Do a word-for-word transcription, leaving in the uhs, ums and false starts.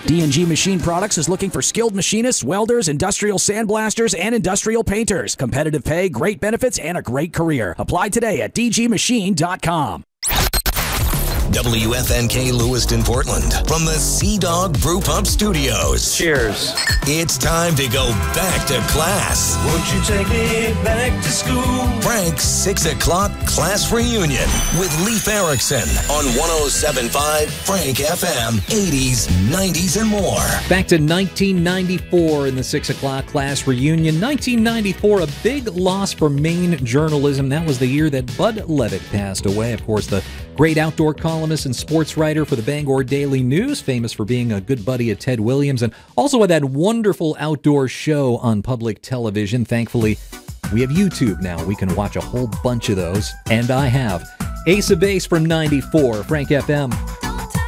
D and G Machine Products is looking for skilled machinists, welders, industrial sandblasters, and industrial painters. Competitive pay, great benefits, and a great career. Apply today at d g machine dot com. W F N K Lewiston, Portland, from the Sea Dog Brew Pub Studios. Cheers. It's time to go back to class. Won't you take me back to school? Frank's six o'clock class reunion with Leif Erikson on one oh seven point five Frank F M, eighties, nineties, and more. Back to nineteen ninety-four in the six o'clock class reunion. nineteen ninety-four, a big loss for Maine journalism. That was the year that Bud Levitt passed away. Of course, the great outdoor columnist and sports writer for the Bangor Daily News, famous for being a good buddy of Ted Williams, and also had that wonderful outdoor show on public television. Thankfully, we have YouTube now. We can watch a whole bunch of those, and I have. Ace of Base from ninety-four, Frank F M.